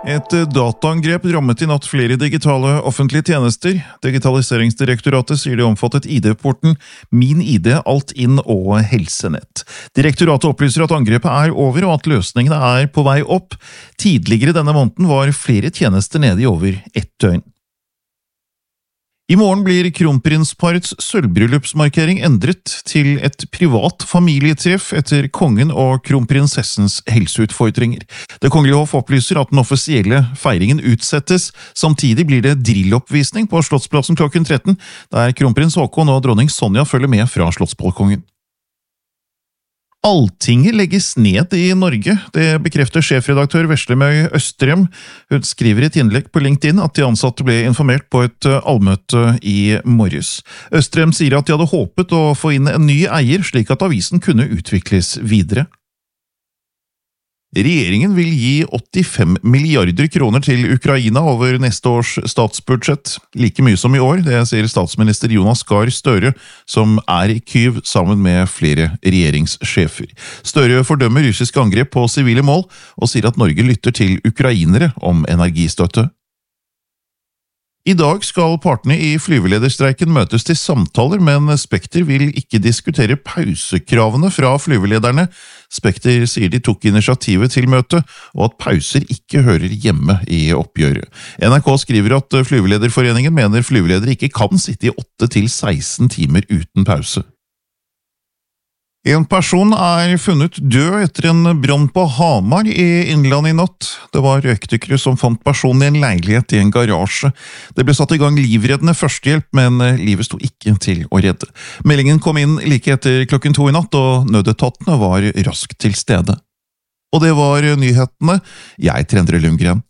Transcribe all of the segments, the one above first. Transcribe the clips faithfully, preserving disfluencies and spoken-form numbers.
Et dataangrep rammet i natt flere digitale offentlige tjenester. Digitaliseringsdirektoratet sier det omfattet I D-porten Min I D, Altinn og Helsenett. Direktoratet opplyser at angrepet er over og at løsningene er på vei opp. Tidligere denne måneden var flere tjenester nede i over ett døgn. I morgen blir kronprinsparets sølvbryllupsmarkering endret til et privat familietreff etter kongen og kronprinsessens helseutfordringer. Det kongelige hoff opplyser at den offisielle feiringen utsettes. Samtidig blir det drilloppvisning på Slottsplassen klokken tretten, der kronprins Haakon og dronning Sonja følger med fra slottsbalkongen. Alltinget legges ned i Norge, det bekrefter sjefredaktør Veslemøy Østrem. Hun skriver i et innlegg på LinkedIn at de ansatte ble informert på et allmøte i morges. Østrem sier at de hadde håpet å få inn en ny eier slik at avisen kunne utvikles videre. Regjeringen vil gi åttifem milliarder kroner til Ukraina over neste års statsbudsjett, like mye som i år, det sier statsminister Jonas Gahr Støre, som er i Kyiv sammen med flere regjeringssjefer. Støre fordømmer russiske angrep på sivile mål, og sier at Norge lytter til ukrainere om energistøtte. I dag skal partene i flyvelederstreiken møtes til samtaler, men Spekter vil ikke diskutere pausekravene fra flyvelederne. Spekter sier de tok initiativet til møtet, og at pauser ikke hører hjemme i oppgjøret. N R K skriver at Flyvelederforeningen mener flyveledere ikke kan sitte i åtte til seksten timer uten pause. En person er funnet død etter en brann på Hamar i Innlandet i natt. Det var røykdykkere som fant personen i en leilighet i en garasje. Det ble satt i gang livreddende førstehjelp, men livet sto ikke til å redde. Meldingen kom inn like etter klokken to i natt, og nødetatene var raskt til stede. Og det var nyhetene. Jeg er Endre Lundgren.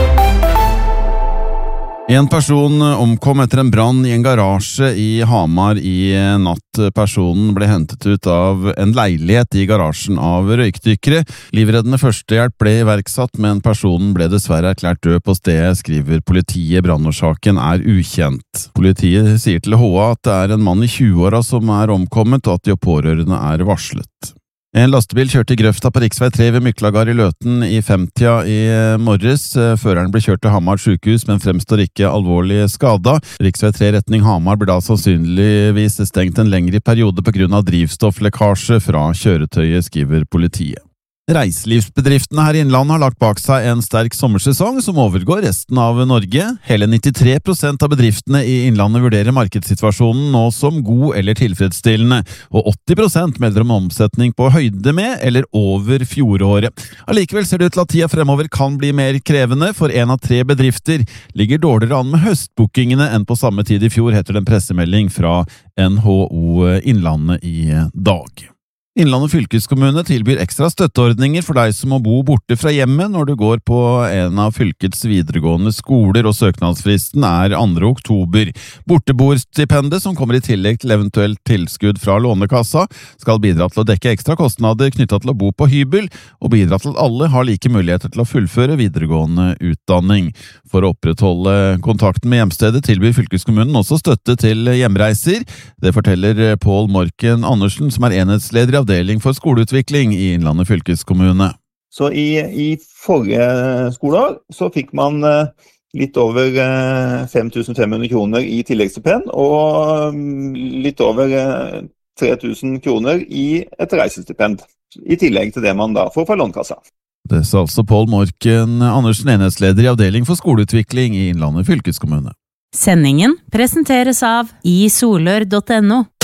En person omkom etter en brann i en garasje i Hamar i natt. Personen ble hentet ut av en leilighet i garasjen av røykdykkere. Livreddende førstehjelp ble iverksatt, men personen ble dessverre erklært død på stedet, skriver politiet. Brannårsaken er ukjent. Politiet sier til H A at det er en mann i tjueåra som er omkommet, og at de pårørende er varslet. En lastebil kjørte i grøfta på riksvei tre ved Myklagard i Løten i femtida i morges. Føreren ble kjørt til Hamar sykehus, men fremstår ikke alvorlig skada. Riksvei tre retning Hamar ble da sannsynligvis stengt en lengre periode på grunn av drivstofflekkasje fra kjøretøyet, skriver politiet. Reiselivsbedriftene her i Innlandet har lagt bak seg en sterk sommersesong som overgår resten av Norge. Hele nittitre prosent av bedriftene i Innlandet vurderer markedssituasjonen nå som god eller tilfredsstillende, og åtti prosent melder om omsetning på høyde med eller over fjoråret. Allikevel ser det ut til at tida fremover kan bli mer krevende, for en av tre bedrifter ligger dårligere an med høstbookingene enn på samme tid i fjor, heter det en pressemelding fra N H O Innlandet i dag. Innlandet fylkeskommune tilbyr ekstra støtteordninger for deg som må bo borte fra hjemmet når du går på en av fylkets videregående skoler, og søknadsfristen er andre oktober. Borteboerstipendet, som kommer i tillegg til eventuelt tilskudd fra Lånekassa, skal bidra til å dekke ekstra kostnader knyttet til å bo på hybel, og bidra til at alle har like muligheter til å fullføre videregående utdanning. For å opprettholde kontakten med hjemstedet tilbyr fylkeskommunen også støtte til hjemreiser. Det forteller Pål Morken Andersen, som er enhetsleder i avdeling for skoleutvikling i Innlandet fylkeskommune. Så i, i forrige skoleår så fikk man litt over fem tusen fem hundre kroner i tilleggsstipend og litt over tre tusen kroner i et reisestipend, i tillegg til det man da får fra Lånekassa. Det sa altså Pål Morken Andersen, enhetsleder i avdeling for skoleutvikling i Innlandet fylkeskommune. Sendingen presenteres av i solør punktum no.